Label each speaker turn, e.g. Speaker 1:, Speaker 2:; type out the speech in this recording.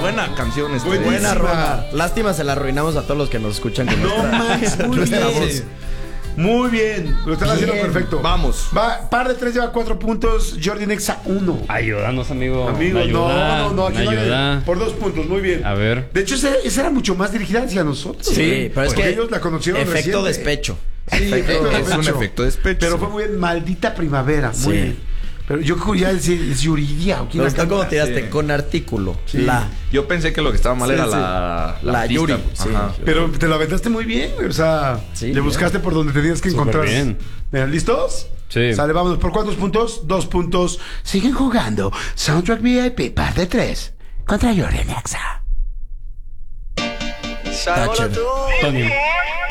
Speaker 1: buena canción.
Speaker 2: Buena rola. Lástima, se la arruinamos a todos los que nos escuchan con nuestra voz.
Speaker 3: Muy bien, lo están haciendo
Speaker 2: Bien.
Speaker 3: perfecto.
Speaker 1: Vamos.
Speaker 3: Va, par de 3 lleva 4 puntos. Jordi Nexa 1.
Speaker 4: Ayúdanos, amigo.
Speaker 3: Amigos,
Speaker 4: Ayuda,
Speaker 3: no, aquí no hay-
Speaker 4: ayuda.
Speaker 3: por 2 puntos, muy bien.
Speaker 4: A ver.
Speaker 3: De hecho, esa era mucho más dirigida hacia nosotros.
Speaker 2: Sí, pero es
Speaker 3: porque
Speaker 2: que
Speaker 3: ellos la conocieron
Speaker 2: efecto
Speaker 3: reciente.
Speaker 2: despecho.
Speaker 3: Sí, efecto
Speaker 1: Es un efecto despecho.
Speaker 3: Pero fue muy bien, maldita primavera. Muy
Speaker 2: Sí.
Speaker 3: bien. Pero yo creo ya es Yuridia. ¿O quién
Speaker 2: Me
Speaker 3: la
Speaker 2: gustó
Speaker 3: canta?
Speaker 2: como tiraste
Speaker 1: Sí.
Speaker 2: con artículo.
Speaker 3: Sí.
Speaker 2: La.
Speaker 1: Yo pensé que lo que estaba mal
Speaker 2: Sí,
Speaker 1: era
Speaker 2: sí.
Speaker 1: la artista.
Speaker 2: Yuri, sí.
Speaker 1: Ajá.
Speaker 3: Pero te la aventaste muy bien, güey. O sea,
Speaker 2: Sí,
Speaker 3: le
Speaker 2: bien.
Speaker 3: buscaste por donde tenías que
Speaker 4: Súper
Speaker 3: encontrar.
Speaker 4: bien.
Speaker 3: Mira, ¿listos?
Speaker 4: Sí.
Speaker 3: Sale, vámonos. ¿Por cuántos puntos? 2 puntos. Siguen jugando. Soundtrack VIP, par de 3. Contra Jordi Nexa.
Speaker 2: Thatcher.
Speaker 4: Tonio.